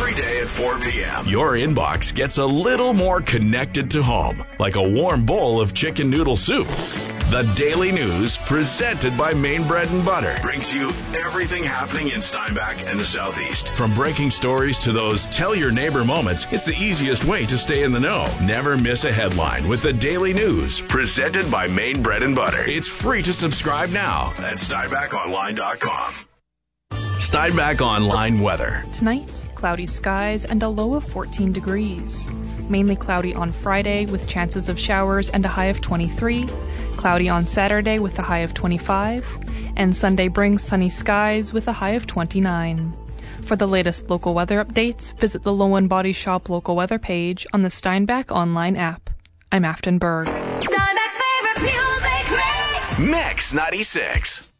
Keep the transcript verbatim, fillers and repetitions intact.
every day at four p.m. Your inbox gets a little more connected to home, like a warm bowl of chicken noodle soup. The Daily News, presented by Maine Bread and Butter, brings you everything happening in Steinbach and the Southeast. From breaking stories to those tell your neighbor moments, it's the easiest way to stay in the know. Never miss a headline with the Daily News, presented by Maine Bread and Butter. It's free to subscribe now at steinbach online dot com. Steinbach Online weather. Tonight, cloudy skies and a low of fourteen degrees. Mainly cloudy on Friday with chances of showers and a high of twenty-three. Cloudy on Saturday with a high of twenty-five. And Sunday brings sunny skies with a high of twenty-nine. For the latest local weather updates, visit the Lowen Body Shop local weather page on the Steinbach Online app. I'm Afton Berg. Steinbach's favorite music mix. Mix ninety-six.